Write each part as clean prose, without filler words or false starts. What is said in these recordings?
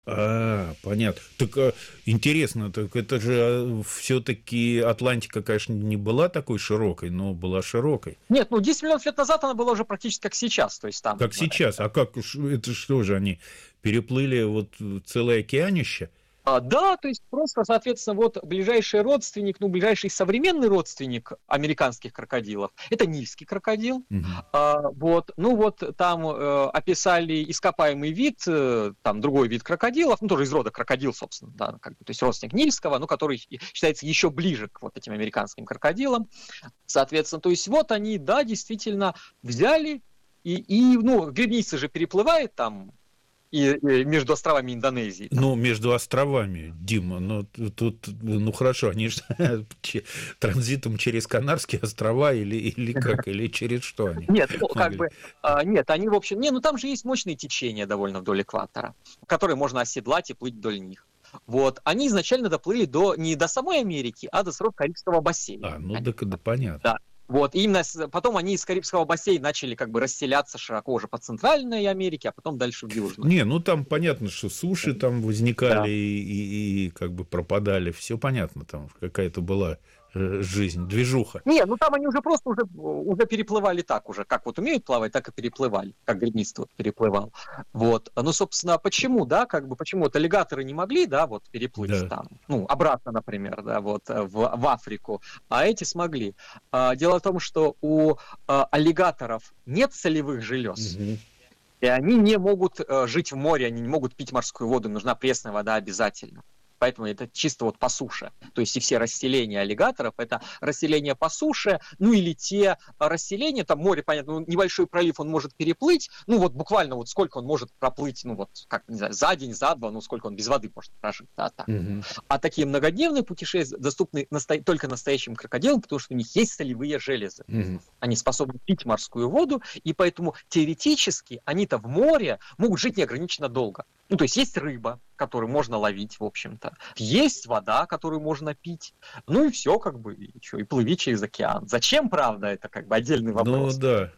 Понятно. Так интересно, так это же все-таки Атлантика, конечно, не была такой широкой, но была широкой. Нет, 10 миллионов лет назад она была уже практически как сейчас, то есть там... Как сейчас? А как это что же они переплыли вот целое океанище? Да, то есть просто, соответственно, вот ближайший родственник, ближайший современный родственник американских крокодилов, это нильский крокодил. Там описали ископаемый вид, там другой вид крокодилов, тоже из рода крокодил, собственно, да, то есть родственник нильского, который считается еще ближе к вот этим американским крокодилам. Соответственно, то есть вот они, да, действительно взяли гребница же переплывает там и между островами Индонезии. Между островами, Дима, тут, хорошо, они же транзитом через Канарские острова или как, или через что они? Нет, они, в общем, там же есть мощные течения довольно вдоль экватора, которые можно оседлать и плыть вдоль них. Вот, они изначально доплыли не до самой Америки, а до срок Карибского бассейна. Да, понятно. Да. Вот, и именно потом они из Карибского бассейна начали расселяться широко уже по Центральной Америке, а потом дальше в Южную. Там понятно, что суши там возникали и пропадали, все понятно, там какая-то была жизнь, движуха. Там они уже переплывали так уже, как вот умеют плавать, так и переплывали, как гребниц переплывал. Вот, собственно, почему, почему вот аллигаторы не могли, переплыть там, обратно, например, в Африку, а эти смогли. Дело в том, что у аллигаторов нет солевых желез. И они не могут жить в море, они не могут пить морскую воду, нужна пресная вода обязательно. Поэтому это чисто по суше. То есть и все расселения аллигаторов – это расселение по суше, или те расселения, там море, понятно, небольшой пролив он может переплыть, буквально сколько он может проплыть, за день, за два, сколько он без воды может прожить. Да, так. А такие многодневные путешествия доступны только настоящим крокодилам, потому что у них есть солевые железы. Они способны пить морскую воду, и поэтому теоретически они-то в море могут жить неограниченно долго. То есть есть рыба, которую можно ловить, в общем-то. Есть вода, которую можно пить. И все, и плыви через океан. Зачем, правда, это отдельный вопрос. Да.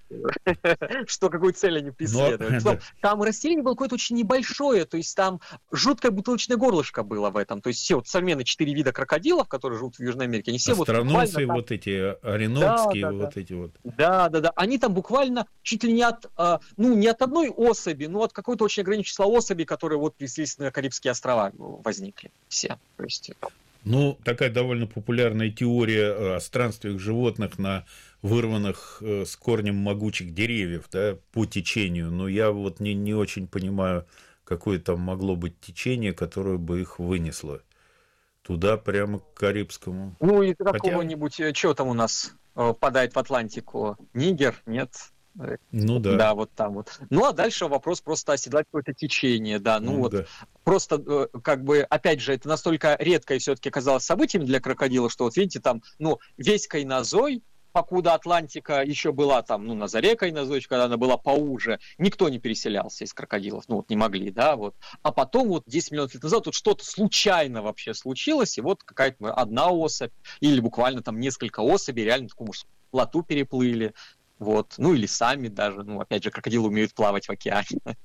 Что, какую цель они преследуют. Там расселение было какое-то очень небольшое, то есть там жуткое бутылочное горлышко было в этом. То есть все современные 4 вида крокодилов, которые живут в Южной Америке, они все астронавты, эти оренокские, эти вот. Да. Они там буквально чуть ли не от одной особи, но от какой-то очень ограниченного числа особей, которые прислись на Карибские острова возникли все. То есть... такая довольно популярная теория о странствиях животных на вырванных с корнем могучих деревьев, по течению. Но я не очень понимаю, какое там могло быть течение, которое бы их вынесло туда, прямо к Карибскому. И какого-нибудь, что там у нас впадает в Атлантику? Нигер? Нет? Да. Да, вот там . А дальше вопрос просто оседлать какое-то течение, да. Да. Просто, опять же, это настолько редкое все-таки оказалось событием для крокодила, что видите, там, весь Кайнозой, покуда Атлантика еще была там, на заре Кайнозой, когда она была поуже, никто не переселялся из крокодилов, не могли, да, А потом 10 миллионов лет назад что-то случайно вообще случилось, и какая-то одна особь, или буквально там несколько особей реально такую плоту переплыли. Или сами даже, опять же, крокодилы умеют плавать в океане.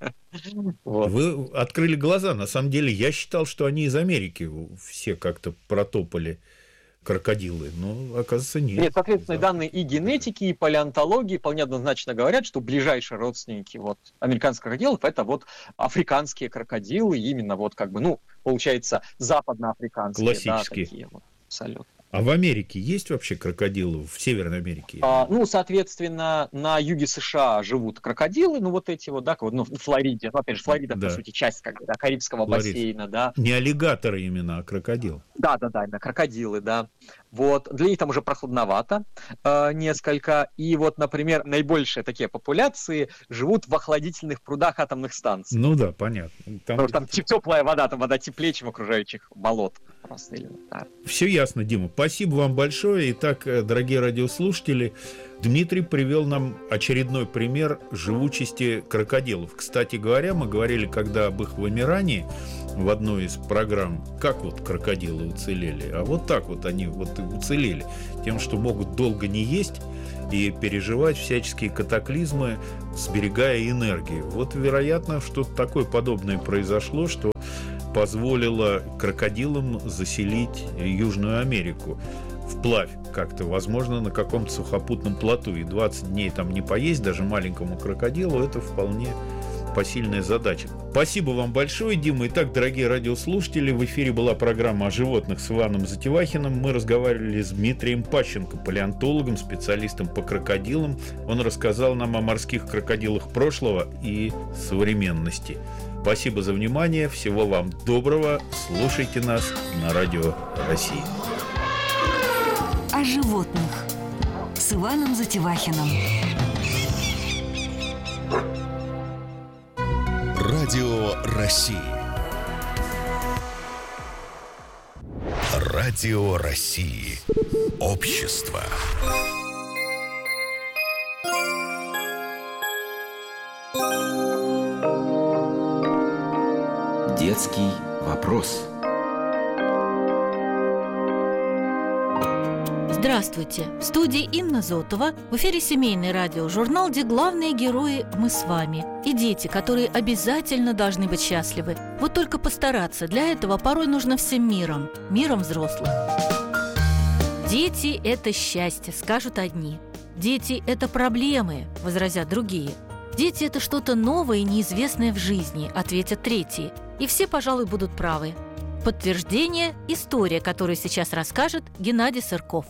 Вы открыли глаза, на самом деле, я считал, что они из Америки все как-то протопали, крокодилы, но, оказывается, нет. Нет, соответственно, данные и генетики, и палеонтологии вполне однозначно говорят, что ближайшие родственники американских крокодилов – это африканские крокодилы, именно получается, западноафриканские. Классические. Да, такие абсолютно. А в Америке есть вообще крокодилы? В Северной Америке? Соответственно, на юге США живут крокодилы, эти в Флориде. Опять же, Флорида, по сути, часть Карибского бассейна, да. Не аллигаторы именно, а крокодил. Да, именно крокодилы, да. Для них там уже прохладновато несколько. И например, наибольшие такие популяции живут в охладительных прудах атомных станций. Да, понятно. Потому что там теплая вода, там вода теплее, чем окружающих болот. Все ясно, Дима. Спасибо вам большое. Итак, дорогие радиослушатели, Дмитрий привел нам очередной пример живучести крокодилов. Кстати говоря, мы говорили когда об их вымирании, в одной из программ, как вот крокодилы уцелели, а вот так вот они вот и уцелели, тем, что могут долго не есть и переживать всяческие катаклизмы, сберегая энергию. Вот, вероятно, что-то такое подобное произошло, что позволило крокодилам заселить Южную Америку вплавь как-то, возможно, на каком-то сухопутном плоту. И 20 дней там не поесть даже маленькому крокодилу — это вполне посильная задача. Спасибо вам большое, Дима. Итак, дорогие радиослушатели, в эфире была программа о животных с Иваном Затевахиным. Мы разговаривали с Дмитрием Пащенко, палеонтологом, специалистом по крокодилам. Он рассказал нам о морских крокодилах прошлого и современности. Спасибо за внимание. Всего вам доброго. Слушайте нас на Радио России. О животных с Иваном Затевахиным. Радио России. Радио России. Общество. Детский вопрос. Здравствуйте! В студии Инна Зотова. В эфире семейный радиожурнал, где главные герои – мы с вами. И дети, которые обязательно должны быть счастливы. Вот только постараться. Для этого порой нужно всем миром. Миром взрослых. Дети – это счастье, скажут одни. Дети – это проблемы, возразят другие. Дети – это что-то новое и неизвестное в жизни, ответят третьи. И все, пожалуй, будут правы. Подтверждение – история, которую сейчас расскажет Геннадий Сырков.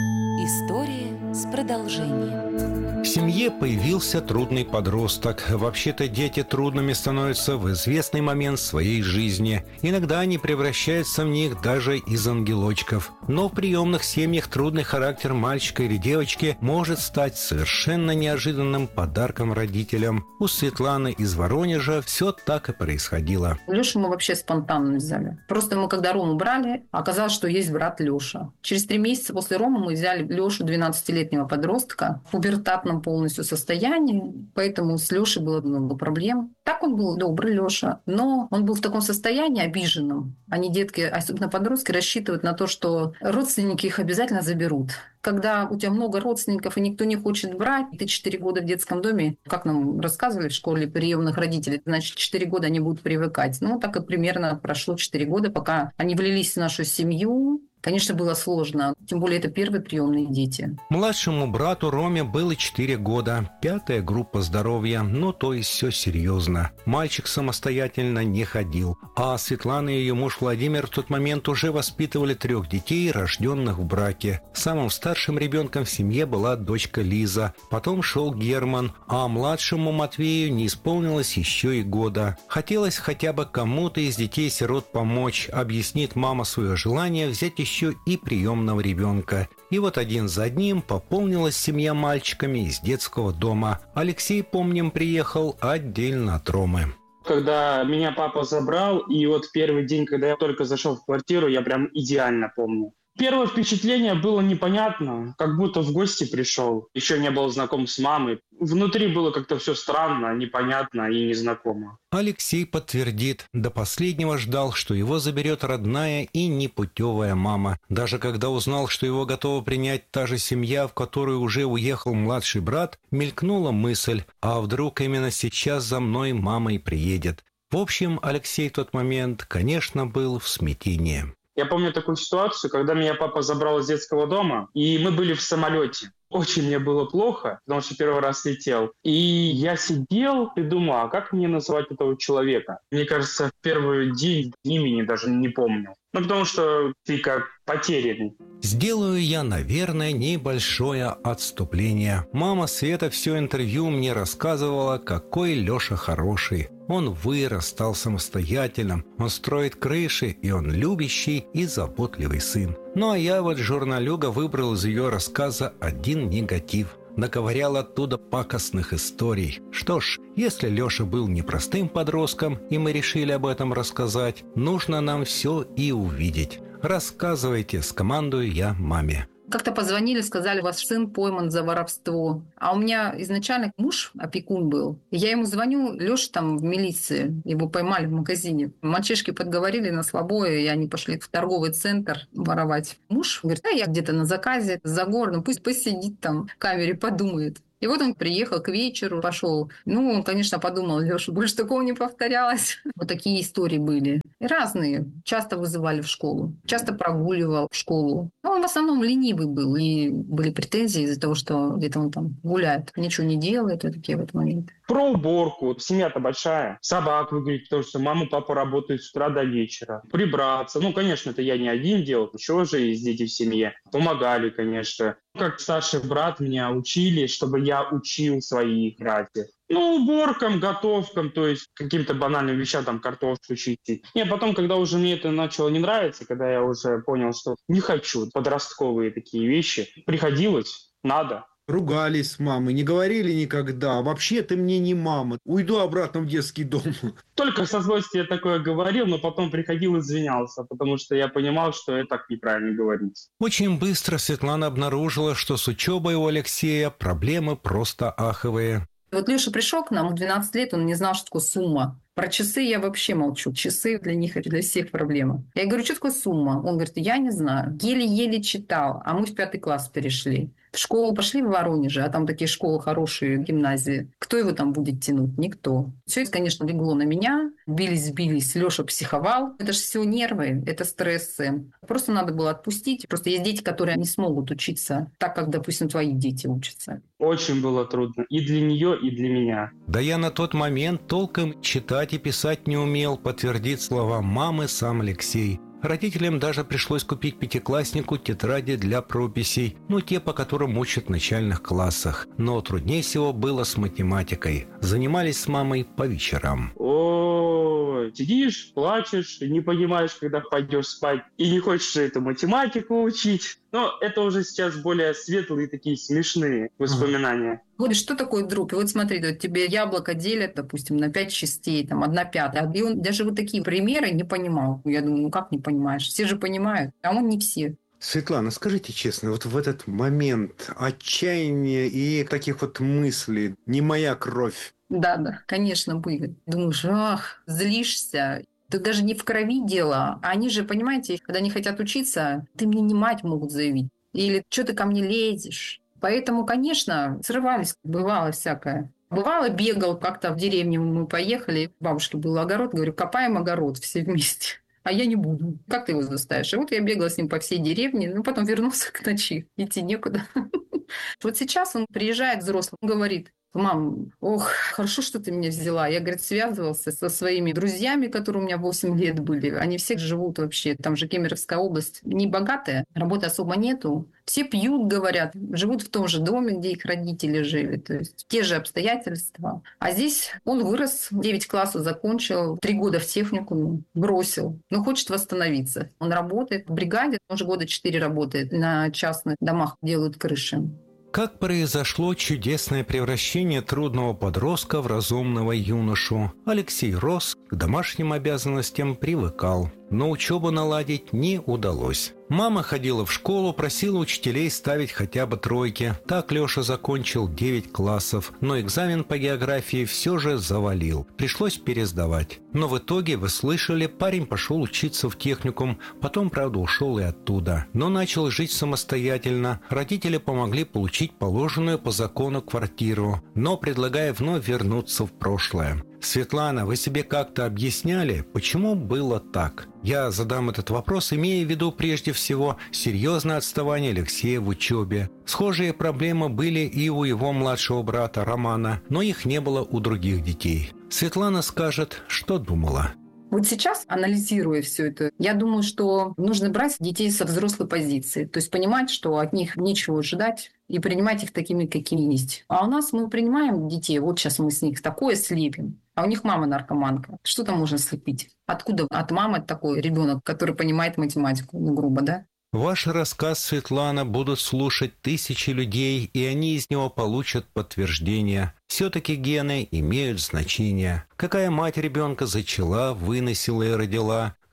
История с продолжением. В семье появился трудный подросток. Вообще-то дети трудными становятся в известный момент своей жизни. Иногда они превращаются в них даже из ангелочков. Но в приемных семьях трудный характер мальчика или девочки может стать совершенно неожиданным подарком родителям. У Светланы из Воронежа все так и происходило. Лешу мы вообще спонтанно взяли. Просто мы, когда Рому брали, оказалось, что есть брат Леша. Через 3 месяца после Ромы мы взяли Лешу, 12-летнего подростка, в пубертатном полностью состоянии, поэтому с Лешей было много проблем. Так он был добрый, Леша, но он был в таком состоянии обиженном. Они, детки, особенно подростки, рассчитывают на то, что родственники их обязательно заберут. Когда у тебя много родственников и никто не хочет брать, ты 4 года в детском доме, как нам рассказывали в школе приемных родителей, значит, 4 года они будут привыкать. Ну, так и примерно прошло 4 года, пока они влились в нашу семью. Конечно, было сложно, тем более это первые приемные дети. Младшему брату Роме было 4 года, 5-я группа здоровья, но то есть все серьезно. Мальчик самостоятельно не ходил, а Светлана и ее муж Владимир в тот момент уже воспитывали 3 детей, рожденных в браке. Самым старшим ребенком в семье была дочка Лиза, потом шел Герман, а младшему Матвею не исполнилось еще и года. Хотелось хотя бы кому-то из детей-сирот помочь, объяснит мама свое желание взять еще и приемного ребенка. И вот один за одним пополнилась семья мальчиками из детского дома. Алексей, помним, приехал отдельно от Ромы. Когда меня папа забрал, и вот первый день, когда я только зашел в квартиру, я прям идеально помню. Первое впечатление было непонятно, как будто в гости пришел. Еще не был знаком с мамой. Внутри было как-то все странно, непонятно и незнакомо. Алексей подтвердит, до последнего ждал, что его заберет родная и непутевая мама. Даже когда узнал, что его готова принять та же семья, в которую уже уехал младший брат, мелькнула мысль, а вдруг именно сейчас за мной мама и приедет. В общем, Алексей в тот момент, конечно, был в смятении. Я помню такую ситуацию, когда меня папа забрал из детского дома, и мы были в самолете. Очень мне было плохо, потому что первый раз летел. И я сидел и думал, а как мне называть этого человека? Мне кажется, в первый день имени даже не помню. Ну, потому что ты как потерянный. Сделаю я, наверное, небольшое отступление. Мама Света все интервью мне рассказывала, какой Леша хороший. Он вырос, стал самостоятельным, он строит крыши, и он любящий и заботливый сын. Ну а я вот, журналюга, выбрал из ее рассказа один негатив. Наковырял оттуда пакостных историй. Что ж, если Леша был непростым подростком, и мы решили об этом рассказать, нужно нам все и увидеть. Рассказывайте, скомандую я маме. Как-то позвонили, сказали, ваш сын пойман за воровство. А у меня изначально муж опекун был. И я ему звоню, Лёша там в милиции, его поймали в магазине. Мальчишки подговорили на слабое, и они пошли в торговый центр воровать. Муж говорит, я где-то на заказе за городом, пусть посидит там в камере, подумает. И вот он приехал к вечеру, пошел. Он, конечно, подумал, Леша, больше такого не повторялось. Вот такие истории были. И разные. Часто вызывали в школу. Часто прогуливал в школу. Он в основном ленивый был. И были претензии из-за того, что где-то он там гуляет. Ничего не делает. Вот такие вот моменты. Про уборку. Семья-то большая. Собак выгулить, потому что мама, папа работают с утра до вечера. Прибраться. Конечно, это я не один делал. Еще же есть дети в семье. Помогали, конечно. Как старший брат меня учили, чтобы я учил своих братьев. Уборкам, готовкам, то есть каким-то банальным вещам, там, картошку чистить. Потом, когда уже мне это начало не нравиться, когда я уже понял, что не хочу подростковые такие вещи, приходилось, надо. Ругались с мамой, не говорили никогда. Вообще ты мне не мама. Уйду обратно в детский дом. Только со злости я такое говорил, но потом приходил и извинялся, потому что я понимал, что это так неправильно говорить. Очень быстро Светлана обнаружила, что с учебой у Алексея проблемы просто аховые. Вот Леша пришел к нам, в 12 лет, он не знал, что такое сумма. Про часы я вообще молчу. Часы для них, для всех проблема. Я говорю, что такое сумма? Он говорит, я не знаю. Еле-еле читал. А мы в 5 класс перешли. В школу пошли в Воронеже, а там такие школы хорошие, гимназии. Кто его там будет тянуть? Никто. Все это, конечно, легло на меня. Бились. Леша психовал. Это же все нервы, это стрессы. Просто надо было отпустить. Просто есть дети, которые не смогут учиться так, как, допустим, твои дети учатся. Очень было трудно. И для нее, и для меня. Да я на тот момент толком читать и писать не умел, подтвердит слова мамы сам Алексей. Родителям даже пришлось купить пятикласснику тетради для прописей, те, по которым учат в начальных классах. Но труднее всего было с математикой. Занимались с мамой по вечерам. Сидишь, плачешь, не понимаешь, когда пойдешь спать, и не хочешь эту математику учить. Но это уже сейчас более светлые такие смешные воспоминания. Вот что такое дробь? И вот смотри, вот тебе яблоко делят, допустим, на 5 частей, там 1/5. И он даже вот такие примеры не понимал. Я думаю, как не понимаешь? Все же понимают, а он не все. Светлана, скажите честно, вот в этот момент отчаяния и таких вот мыслей, не моя кровь. Да, конечно, были. Думаешь, злишься. Да даже не в крови дело. Они же, понимаете, когда не хотят учиться, ты мне не мать могут заявить. Или что ты ко мне лезешь. Поэтому, конечно, срывались, бывало всякое. Бывало, бегал как-то в деревню, мы поехали, у бабушки был огород, говорю, копаем огород все вместе. А я не буду. Как ты его заставишь? И вот я бегала с ним по всей деревне, потом вернулся к ночи. Идти некуда. Вот сейчас он приезжает взрослый, говорит, мам, хорошо, что ты меня взяла. Я, говорит, связывался со своими друзьями, которые у меня 8 лет были. Они все живут вообще, там же Кемеровская область, не богатая, работы особо нету. Все пьют, говорят, живут в том же доме, где их родители жили. То есть те же обстоятельства. А здесь он вырос, 9 классов закончил, 3 года в техникуме, бросил. Но хочет восстановиться. Он работает в бригаде, он уже года 4 работает. На частных домах делают крыши. Как произошло чудесное превращение трудного подростка в разумного юношу. Алексей рос, к домашним обязанностям привыкал. Но учебу наладить не удалось. Мама ходила в школу, просила учителей ставить хотя бы 3. Так Леша закончил 9 классов, но экзамен по географии все же завалил. Пришлось пересдавать. Но в итоге, вы слышали, парень пошел учиться в техникум, потом, правда, ушел и оттуда. Но начал жить самостоятельно. Родители помогли получить положенную по закону квартиру, но предлагая вновь вернуться в прошлое. Светлана, вы себе как-то объясняли, почему было так? Я задам этот вопрос, имея в виду прежде всего серьезное отставание Алексея в учебе. Схожие проблемы были и у его младшего брата Романа, но их не было у других детей. Светлана скажет, что думала. Вот сейчас, анализируя все это, я думаю, что нужно брать детей со взрослой позиции. То есть понимать, что от них нечего ожидать, и принимать их такими, какими есть. А у нас мы принимаем детей, вот сейчас мы с них такое слепим, а у них мама наркоманка. Что там можно слепить? Откуда от мамы такой ребенок, который понимает математику? Грубо, да? Ваш рассказ, Светлана, будут слушать тысячи людей, и они из него получат подтверждение. Все-таки гены имеют значение. Какая мать ребенка зачала, выносила и родила,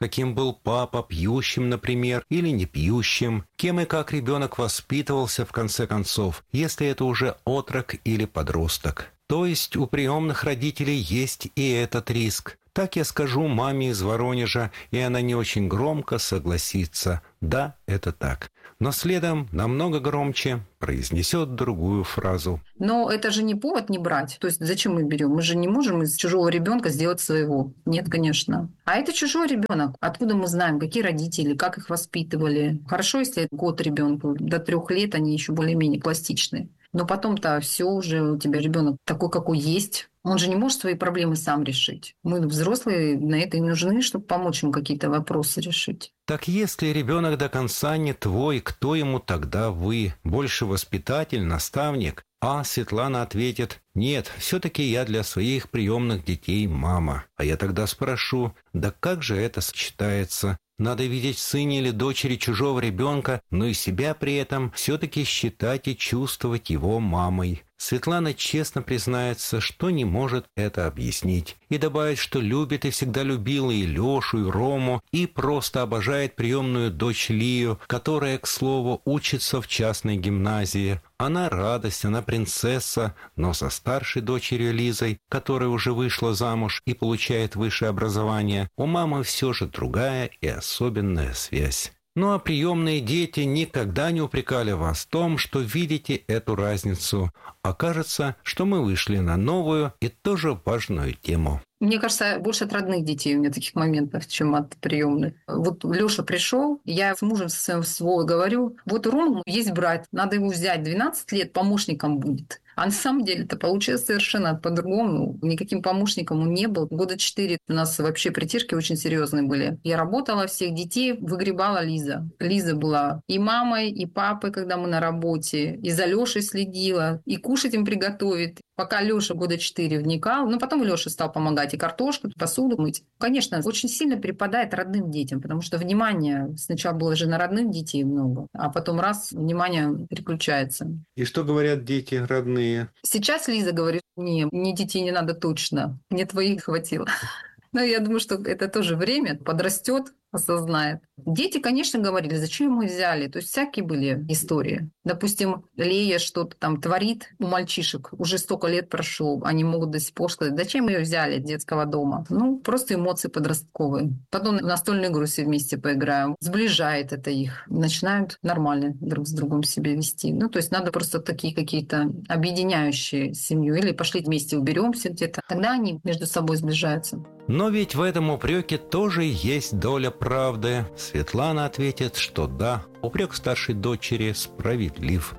каким был папа, пьющим, например, или не пьющим, кем и как ребенок воспитывался в конце концов, если это уже отрок или подросток. То есть у приемных родителей есть и этот риск. Так я скажу маме из Воронежа, и она не очень громко согласится. Да, это так. Но следом намного громче произнесет другую фразу. Но это же не повод не брать. То есть зачем мы берем? Мы же не можем из чужого ребенка сделать своего. Нет, конечно. А это чужой ребенок. Откуда мы знаем, какие родители, как их воспитывали? Хорошо, если год ребенку, до 3 лет они еще более-менее пластичные. Но потом-то все уже у тебя ребенок такой, какой есть. Он же не может свои проблемы сам решить. Мы, взрослые, на это и нужны, чтобы помочь ему какие-то вопросы решить. Так если ребенок до конца не твой, кто ему тогда вы? Больше воспитатель, наставник? А Светлана ответит: нет, все-таки я для своих приемных детей мама. А я тогда спрошу: да как же это сочетается? Надо видеть в сыне или дочери чужого ребенка, но и себя при этом все-таки считать и чувствовать его мамой. Светлана честно признается, что не может это объяснить. И добавит, что любит и всегда любила и Лешу, и Рому, и просто обожает приемную дочь Лию, которая, к слову, учится в частной гимназии. Она радость, она принцесса, но со старшей дочерью Лизой, которая уже вышла замуж и получает высшее образование, у мамы все же другая и особенная связь. Ну а приемные дети никогда не упрекали вас в том, что видите эту разницу. Окажется, что мы вышли на новую и тоже важную тему. Мне кажется, больше от родных детей у меня таких моментов, чем от приемных. Вот Леша пришел, я с мужем со своим говорю: вот у Ромы есть брат, надо его взять, 12 лет помощником будет. А на самом деле это получилось совершенно по-другому. Никаким помощником он не был. 4 года у нас вообще притирки очень серьезные были. Я работала, всех детей выгребала Лиза. Лиза была и мамой, и папой, когда мы на работе, и за Лешей следила, и кушать им приготовит. Пока Леша 4 года вникал, но потом Леша стал помогать и картошку, и посуду мыть. Конечно, очень сильно припадает родным детям, потому что внимание сначала было же на родных детей много, а потом раз внимание переключается. И что говорят дети родные? Сейчас Лиза говорит: не, мне детей не надо точно, мне твоих хватило. Но я думаю, что это тоже время, подрастет, осознает. Дети, конечно, говорили: зачем мы взяли? То есть всякие были истории. Допустим, Лея что-то там творит у мальчишек, уже столько лет прошло, они могут до сих пор сказать: зачем ее взяли из детского дома? Ну, просто эмоции подростковые. Потом в настольную игру все вместе поиграем. Сближает это их. Начинают нормально друг с другом себя вести. Ну, то есть надо просто такие какие-то объединяющие семью. Или пошли вместе уберемся где-то. Тогда они между собой сближаются. Но ведь в этом упреке тоже есть доля правды. Светлана ответит, что да, упрек старшей дочери справедлив.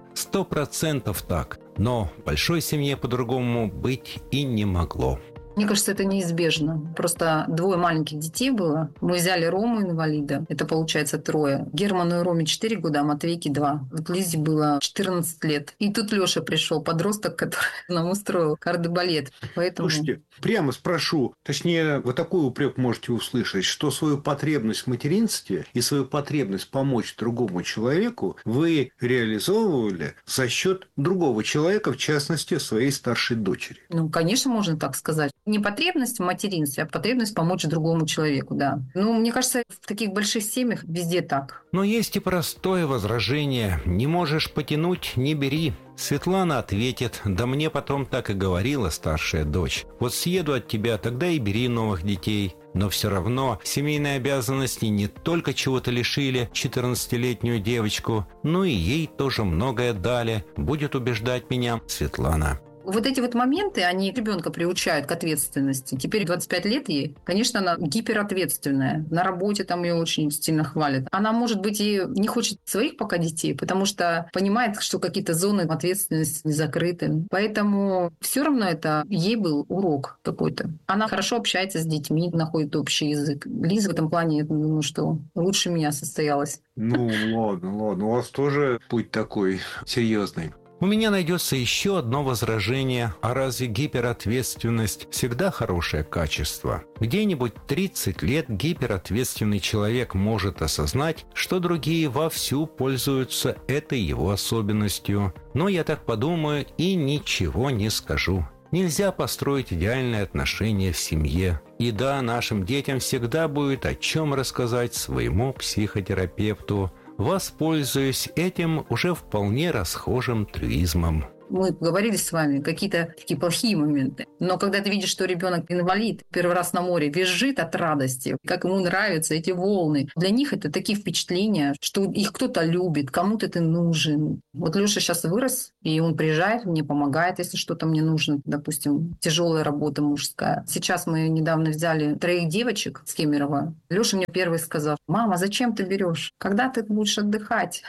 100% так. Но в большой семье по-другому быть и не могло. Мне кажется, это неизбежно. Просто 2 маленьких детей было. Мы взяли Рому инвалида. Это получается 3. Герману и Роме 4 года, а Матвейке 2. Вот Лизе было 14 лет. И тут Леша пришел, подросток, который нам устроил кардебалет. Поэтому... Слушайте, прямо спрошу, точнее, вы такой упрек можете услышать, что свою потребность в материнстве и свою потребность помочь другому человеку вы реализовывали за счет другого человека, в частности, своей старшей дочери. Ну, конечно, можно так сказать. Не потребность в материнстве, а потребность помочь другому человеку, да. Ну, мне кажется, в таких больших семьях везде так. Но есть и простое возражение. Не можешь потянуть – не бери. Светлана ответит: да мне потом так и говорила старшая дочь. Вот съеду от тебя, тогда и бери новых детей. Но все равно семейные обязанности не только чего-то лишили 14-летнюю девочку, но и ей тоже многое дали, будет убеждать меня Светлана. Вот эти вот моменты, они ребенка приучают к ответственности. Теперь 25 лет ей, конечно, она гиперответственная. На работе там ее очень сильно хвалят. Она, может быть, и не хочет своих пока детей, потому что понимает, что какие-то зоны ответственности не закрыты. Поэтому все равно это ей был урок какой-то. Она хорошо общается с детьми, находит общий язык. Лиза в этом плане, я думаю, что лучше меня состоялась. Ну, ладно. У вас тоже путь такой серьезный. У меня найдется еще одно возражение. А разве гиперответственность всегда хорошее качество? Где-нибудь 30 лет гиперответственный человек может осознать, что другие вовсю пользуются этой его особенностью. Но я так подумаю и ничего не скажу. Нельзя построить идеальные отношения в семье. И да, нашим детям всегда будет о чем рассказать своему психотерапевту, воспользуясь этим уже вполне расхожим трюизмом. Мы поговорили с вами, какие-то такие плохие моменты. Но когда ты видишь, что ребенок инвалид, первый раз на море визжит от радости, как ему нравятся эти волны. Для них это такие впечатления, что их кто-то любит, кому-то ты нужен. Вот Лёша сейчас вырос, и он приезжает, мне помогает, если что-то мне нужно. Допустим, тяжелая работа мужская. Сейчас мы недавно взяли 3 девочек с Кемерово. Лёша мне первый сказал: «Мама, зачем ты берешь? Когда ты будешь отдыхать?»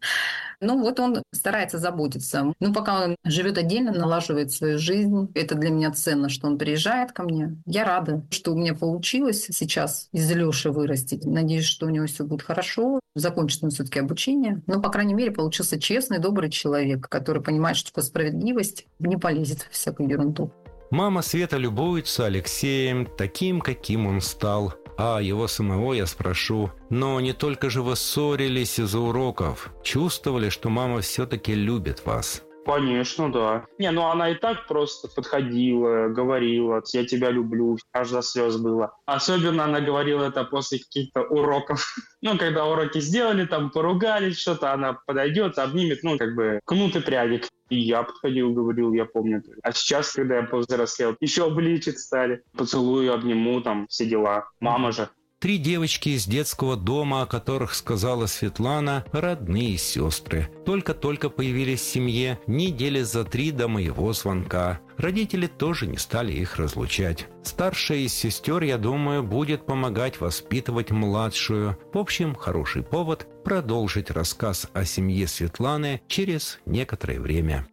Ну вот он старается заботиться. Ну пока он живет отдельно, налаживает свою жизнь. Это для меня ценно, что он приезжает ко мне. Я рада, что у меня получилось сейчас из Лёши вырастить. Надеюсь, что у него все будет хорошо. Закончит он все-таки обучение. Но, по крайней мере, получился честный, добрый человек, который понимает, что такое справедливость, не полезет в всякую ерунду. Мама Света любуется Алексеем таким, каким он стал. А его самого я спрошу: но не только же вы ссорились из-за уроков. Чувствовали, что мама все-таки любит вас? Конечно, да. Ну она и так просто подходила, говорила: «Я тебя люблю», аж до слез было. Особенно она говорила это после каких-то уроков. Когда уроки сделали, там поругались, что-то, она подойдет, обнимет, кнут и прядик. И я подходил, говорил, я помню. А сейчас, когда я повзрослел, еще бличить стали. Поцелую, обниму, там, все дела. Мама же. 3 девочки из детского дома, о которых сказала Светлана, родные сестры. Только-только появились в семье недели за 3 до моего звонка. Родители тоже не стали их разлучать. Старшая из сестер, я думаю, будет помогать воспитывать младшую. В общем, хороший повод продолжить рассказ о семье Светланы через некоторое время.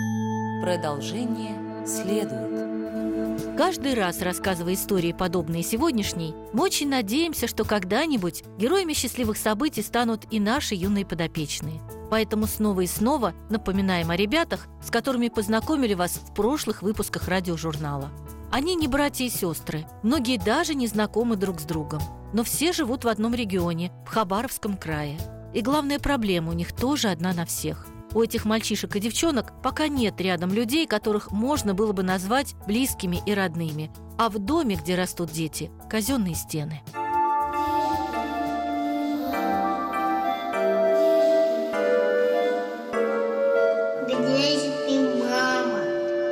Продолжение следует. Каждый раз, рассказывая истории, подобные сегодняшней, мы очень надеемся, что когда-нибудь героями счастливых событий станут и наши юные подопечные. Поэтому снова и снова напоминаем о ребятах, с которыми познакомили вас в прошлых выпусках радиожурнала. Они не братья и сестры, многие даже не знакомы друг с другом, но все живут в одном регионе, в Хабаровском крае. И главная проблема у них тоже одна на всех. У этих мальчишек и девчонок пока нет рядом людей, которых можно было бы назвать близкими и родными. А в доме, где растут дети, казенные стены. Где же ты, мама?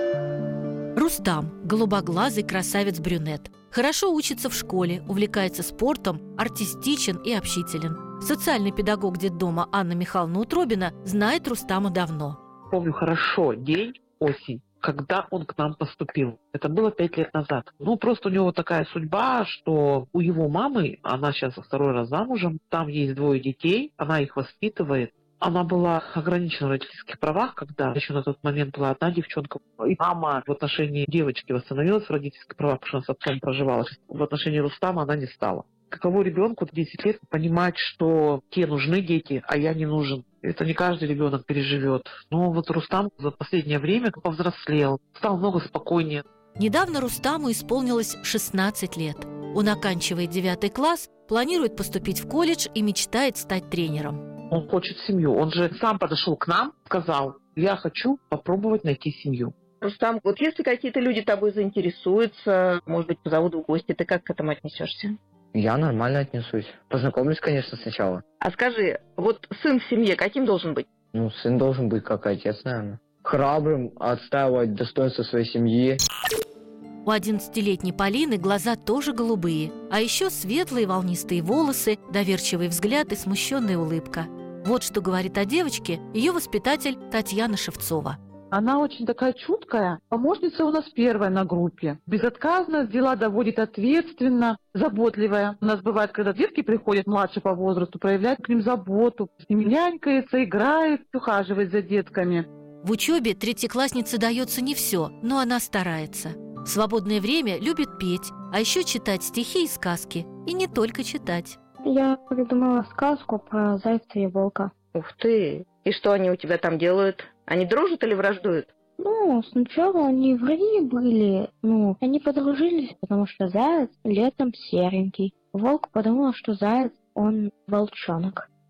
Рустам – голубоглазый красавец-брюнет. Хорошо учится в школе, увлекается спортом, артистичен и общителен. Социальный педагог детдома Анна Михайловна Утробина знает Рустама давно. Помню хорошо день, осень, когда он к нам поступил. Это было 5 лет назад. Просто у него такая судьба, что у его мамы, она сейчас 2-й раз замужем, там есть 2 детей, она их воспитывает. Она была ограничена в родительских правах, когда еще на тот момент была одна девчонка. И мама в отношении девочки восстановилась в родительских правах, потому что она с отцом проживала. В отношении Рустама она не стала. Каково ребенку в 10 лет понимать, что те нужны дети, а я не нужен? Это не каждый ребенок переживет. Но вот Рустам за последнее время повзрослел, стал много спокойнее. Недавно Рустаму исполнилось 16 лет. Он оканчивает 9 класс, планирует поступить в колледж и мечтает стать тренером. Он хочет семью. Он же сам подошел к нам, сказал: я хочу попробовать найти семью. Рустам, вот если какие-то люди тобой заинтересуются, может быть, позовут в гости, ты как к этому отнесешься? Я нормально отнесусь. Познакомлюсь, конечно, сначала. А скажи, вот сын в семье каким должен быть? Сын должен быть как отец, наверное. Храбрым, отстаивать достоинство своей семьи. У 11-летней Полины глаза тоже голубые, а еще светлые волнистые волосы, доверчивый взгляд и смущенная улыбка. Вот что говорит о девочке ее воспитатель Татьяна Шевцова. Она очень такая чуткая. Помощница у нас первая на группе. Безотказно, дела доводит ответственно, заботливая. У нас бывает, когда детки приходят младше по возрасту, проявляет к ним заботу. С ними нянькается, играет, ухаживает за детками. В учебе 3-класснице дается не все, но она старается. В свободное время любит петь, а еще читать стихи и сказки. И не только читать. Я придумала сказку про зайца и волка. Ух ты! И что они у тебя там делают? Они дружат или враждуют? Сначала они враги были. Они подружились, потому что заяц летом серенький. Волк подумал, что заяц, он волчонок.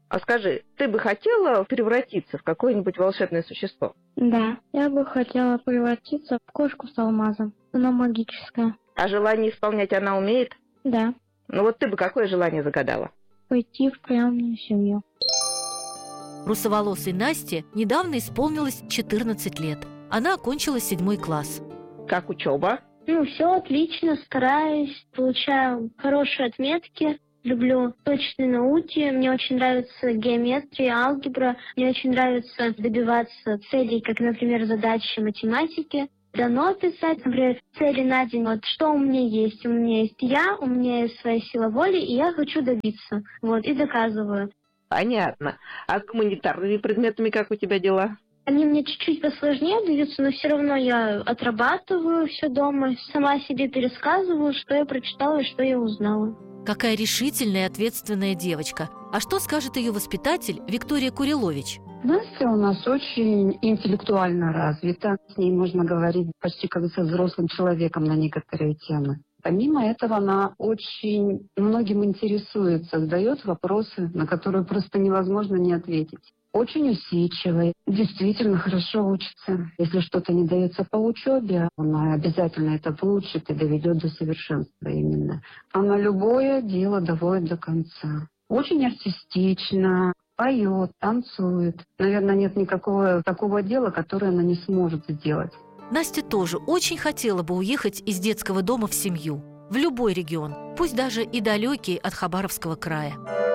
А скажи, ты бы хотела превратиться в какое-нибудь волшебное существо? Да, я бы хотела превратиться в кошку с алмазом. Она магическая. А желание исполнять она умеет? Да. Ну вот ты бы какое желание загадала? Пойти в приемную семью. Русоволосой Насте недавно исполнилось 14 лет. Она окончила 7 класс. Как учеба? Все отлично, стараюсь, получаю хорошие отметки. Люблю точные науки, мне очень нравится геометрия, алгебра, мне очень нравится добиваться целей, как, например, задачи математики. Дано писать, например, цели на день. Вот что у меня есть? У меня есть я, у меня есть своя сила воли, и я хочу добиться. Вот, и доказываю. Понятно. А с гуманитарными предметами как у тебя дела? Они мне чуть-чуть посложнее даются, но все равно я отрабатываю все дома, сама себе пересказываю, что я прочитала и что я узнала. Какая решительная и ответственная девочка. А что скажет ее воспитатель Виктория Курилович? Настя у нас очень интеллектуально развита. С ней можно говорить почти как со взрослым человеком на некоторые темы. Помимо этого, она очень многим интересуется, задает вопросы, на которые просто невозможно не ответить. Очень усидчивая, действительно хорошо учится. Если что-то не дается по учебе, она обязательно это получит и доведет до совершенства именно. Она любое дело доводит до конца. Очень артистично, поет, танцует. Наверное, нет никакого такого дела, которое она не сможет сделать. Настя тоже очень хотела бы уехать из детского дома в семью. В любой регион, пусть даже и далекий от Хабаровского края.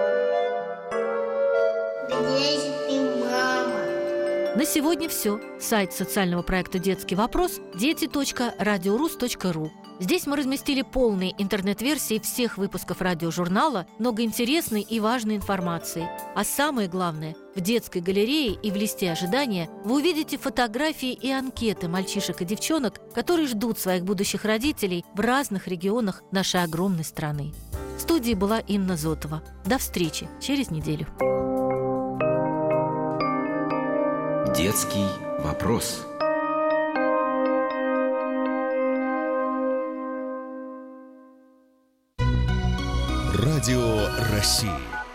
На сегодня все. Сайт социального проекта «Детский вопрос» – дети.радиорус.ру. Здесь мы разместили полные интернет-версии всех выпусков радиожурнала, много интересной и важной информации. А самое главное, в детской галерее и в листе ожидания вы увидите фотографии и анкеты мальчишек и девчонок, которые ждут своих будущих родителей в разных регионах нашей огромной страны. В студии была Инна Зотова. До встречи через неделю. Детский вопрос. Радио России.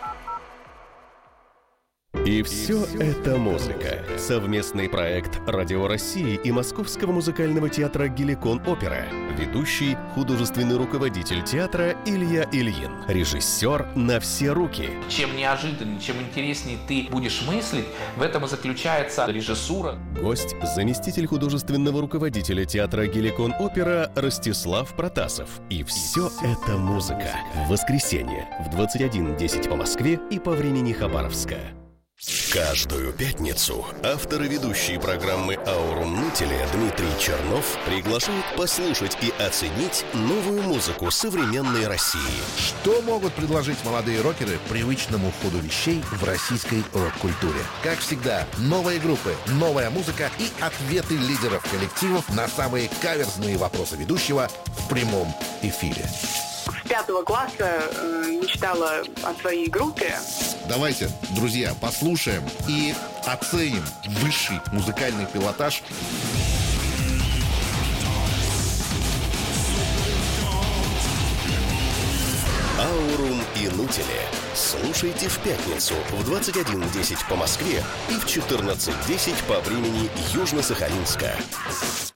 И все это музыка. Совместный проект Радио России и Московского музыкального театра «Геликон-опера». Ведущий, художественный руководитель театра Илья Ильин. Режиссер на все руки. Чем неожиданнее, чем интереснее ты будешь мыслить, в этом и заключается режиссура. Гость – заместитель художественного руководителя театра «Геликон-опера» Ростислав Протасов. И все это музыка. В воскресенье в 21:10 по Москве и по времени Хабаровска. Каждую пятницу автор и ведущий программы «Аурум Нутеле» Дмитрий Чернов приглашает послушать и оценить новую музыку современной России. Что могут предложить молодые рокеры привычному ходу вещей в российской рок-культуре? Как всегда, новые группы, новая музыка и ответы лидеров коллективов на самые каверзные вопросы ведущего в прямом эфире. С 5 класса мечтала о своей группе. Давайте, друзья, послушаем и оценим высший музыкальный пилотаж. «Аурум и Нутеле». Слушайте в пятницу в 21:10 по Москве и в 14:10 по времени Южно-Сахалинска.